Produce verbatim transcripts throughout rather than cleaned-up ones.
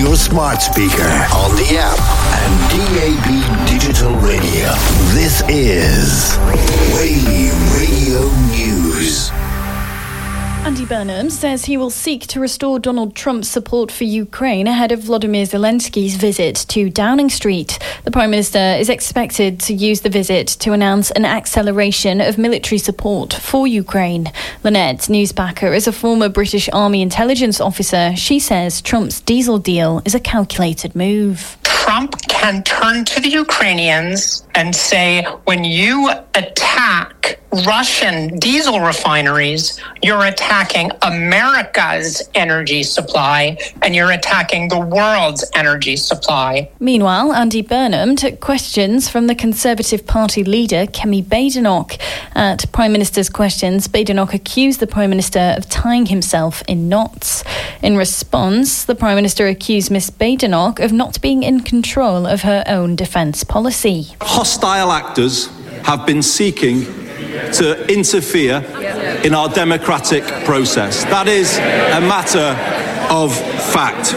your smart speaker, on the app, and D A B digital radio. This is Wavy Radio News. Andy Burnham says he will seek to restore Donald Trump's support for Ukraine ahead of Volodymyr Zelensky's visit to Downing Street. The Prime Minister is expected to use the visit to announce an acceleration of military support for Ukraine. Lynette Newsbacker is a former British Army intelligence officer. She says Trump's diesel deal is a calculated move. Trump can turn to the Ukrainians and say, when you attack Russian diesel refineries, you're attacking America's energy supply and you're attacking the world's energy supply. Meanwhile, Andy Burnham took questions from the Conservative Party leader, Kemi Badenoch. At Prime Minister's questions, Badenoch accused the Prime Minister of tying himself in knots. In response, the Prime Minister accused Miss Badenoch of not being in control of her own defence policy. Hostile actors have been seeking to interfere in our democratic process. That is a matter of fact.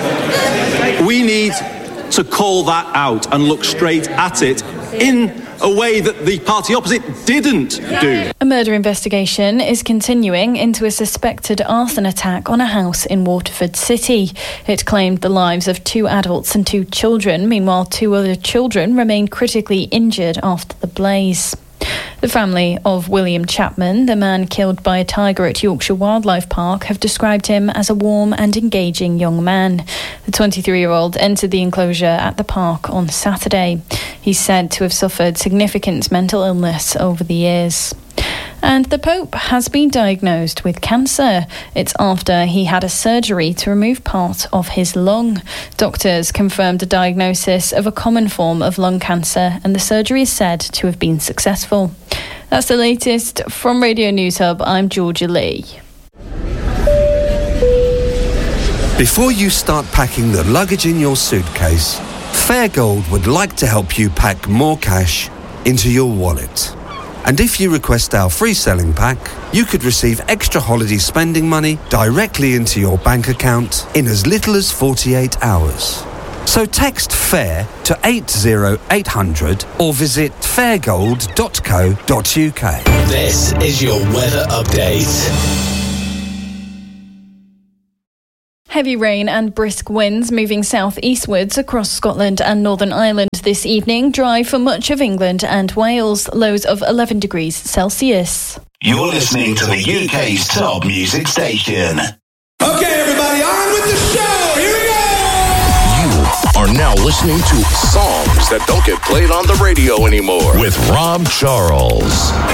We need to call that out and look straight at it in a way that the party opposite didn't do. A murder investigation is continuing into a suspected arson attack on a house in Waterford City. It claimed the lives of two adults and two children. Meanwhile, two other children remain critically injured after the blaze. The family of William Chapman, the man killed by a tiger at Yorkshire Wildlife Park, have described him as a warm and engaging young man. The twenty-three-year-old entered the enclosure at the park on Saturday. He's said to have suffered significant mental illness over the years. And the Pope has been diagnosed with cancer. It's after he had a surgery to remove part of his lung. Doctors confirmed a diagnosis of a common form of lung cancer, and the surgery is said to have been successful. That's the latest from Radio News Hub. I'm Georgia Lee. Before you start packing the luggage in your suitcase, Fairgold would like to help you pack more cash into your wallet. And if you request our free selling pack, you could receive extra holiday spending money directly into your bank account in as little as forty-eight hours. So text FAIR to eight zero eight hundred or visit fairgold dot co dot uk. This is your weather update. Heavy rain and brisk winds moving south-eastwards across Scotland and Northern Ireland this evening. Dry for much of England and Wales. Lows of eleven degrees Celsius. You're listening to the U K's top music station. Okay, everybody, on with the show. Here we go. You are now listening to songs that don't get played on the radio anymore with Rob Charles.